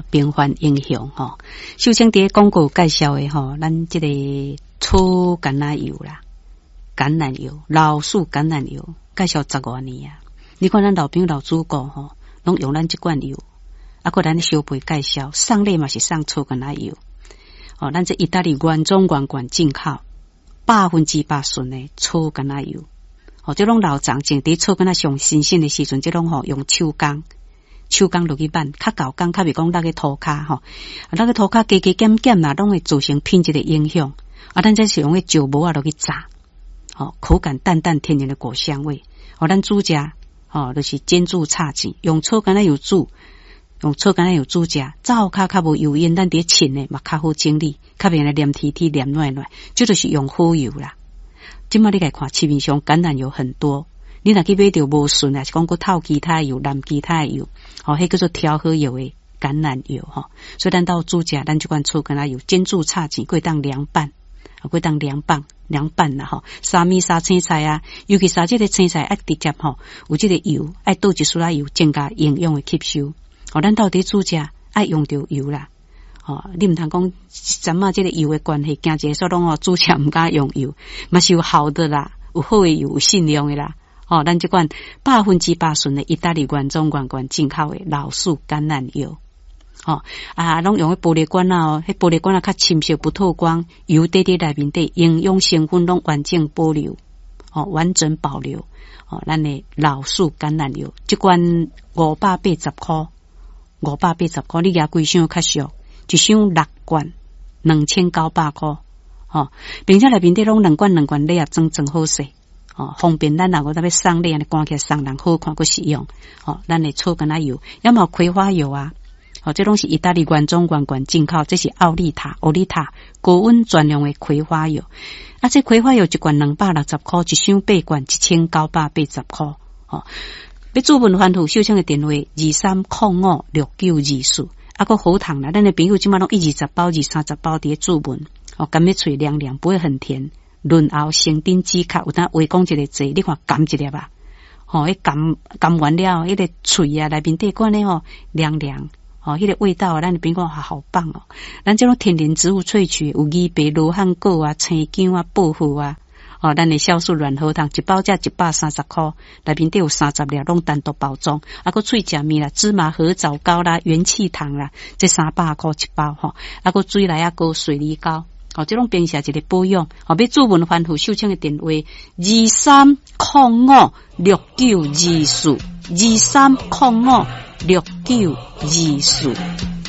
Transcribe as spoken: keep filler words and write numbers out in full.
平凡英雄吼。首先第一广告介绍的吼，咱这个粗橄榄油啦，橄榄油老树橄榄油介绍十多年啊。你看咱老朋友老主顾吼，拢用咱这罐油，啊，个咱小辈介绍送礼嘛是送粗橄榄油。哦，咱这意大利原装原罐进口，百分之百纯的粗橄榄油。哦，这种老长种伫粗橄榄上新鲜的时阵，这种吼用手工。手工落去拌，较厚工，较袂讲那个涂骹吼，啊，那个涂骹加加减减啦，拢会造成品质的影响。啊，咱这是用个石磨啊落去炸，哦，口感淡淡天然的果香味。哦，咱煮食，哦，就是煎煮炒钱，用粗橄榄油煮，用粗橄榄油煮食，灶骹较无油烟，咱伫浸的嘛较好整理，较袂来黏贴贴、黏软软，这就是用好油啦。今麦你来看市面上橄榄油很多。你若去买到无顺啊，是讲佮透其他油、淋其他油，哦，迄叫做调和油的橄榄油吼。所以咱到煮食，咱这款粗橄榄油煎煮炒钱，可以当凉拌，啊，可以当凉拌凉拌啦吼。沙米沙青菜啊，尤其沙这个青菜爱直接吼，有这个油爱倒一丝仔油，增加营养的吸收。哦，咱到底煮食爱用到油啦。哦，你唔通讲咱啊这个油的关系，惊一个说拢哦煮食唔敢用油，嘛是有好的啦，有好的油，有信量的啦。哦，咱这款百分之百纯的意大利原装原罐进口的老树橄榄油，哦啊，拢用个玻璃罐啊，哦，迄玻璃罐啊较深色不透光，油滴滴内面底营养成分拢完整保留，哦，完整保留，哦，咱的老树橄榄油，这罐五百八十块，五百八十块，你拿几箱较俗，一箱六罐，两千九百块，哦，并且内面底拢两罐两罐礼盒装装好势。哦，方便咱若个特别送礼安尼赶起来送人好看，佮使用。哦，咱的粗橄榄油，要么葵花油啊。哦，这拢是意大利原装原罐进口，这是奥利塔、奥利塔高温专用的葵花油。啊，这葵花油一罐两百六十块，一箱八罐一千九百八十块。哦，要注文欢呼，收听的电话二三零五六九二四。啊，个好糖啦，咱的朋友即马拢一二十包、二三十包伫注文。哦，甘要脆凉凉，不会很甜。润喉生丁止咳，有当话讲一个字，你看含一粒吧，吼、哦，迄含含完了，迄、那个喙啊内面底管咧吼凉凉，吼、哦，迄、那个味道啊，咱的朋友好好棒哦。咱这种天然植物萃取，有枇杷、罗汉果啊、青姜啊、薄荷啊，哦，咱的酵素软核糖一包价一百三十块，内面底有三十粒，拢单独包装，啊，个脆食面啦、芝麻合枣糕啦、元气糖啦，这三百块一包吼，啊，个水来啊个水梨膏。哦，这种平时一个保养，哦，要注文欢呼收听的电话二三零五六九二四，二三零五六九二四。